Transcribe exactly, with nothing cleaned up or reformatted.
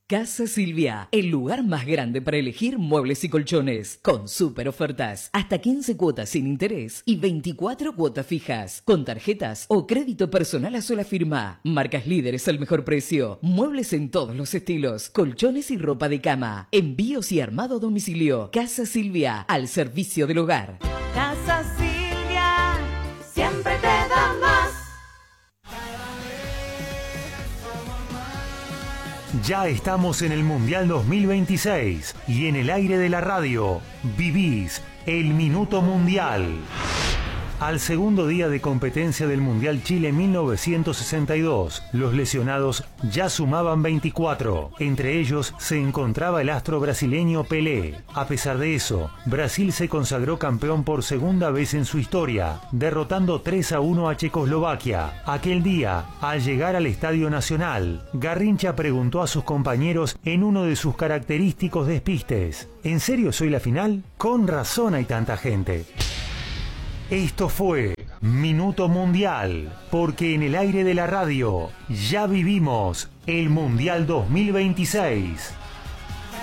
Casa Silvia, el lugar más grande para elegir muebles y colchones, con súper ofertas, hasta quince cuotas sin interés y veinticuatro cuotas fijas, con tarjetas o crédito personal a sola firma. Marcas líderes al mejor precio, muebles en todos los estilos, colchones y ropa de cama, envíos y armado a domicilio. Casa Silvia, al servicio del hogar. Casa Silvia, siempre te da más. Ya estamos en el Mundial dos mil veintiséis y en el aire de la radio vivís el Minuto Mundial. Al segundo día de competencia del Mundial Chile mil novecientos sesenta y dos, los lesionados ya sumaban veinticuatro. Entre ellos se encontraba el astro brasileño Pelé. A pesar de eso, Brasil se consagró campeón por segunda vez en su historia, derrotando tres a uno a Checoslovaquia. Aquel día, al llegar al Estadio Nacional, Garrincha preguntó a sus compañeros en uno de sus característicos despistes: ¿en serio soy la final? Con razón hay tanta gente. Esto fue Minuto Mundial, porque en el aire de la radio ya vivimos el Mundial dos mil veintiséis.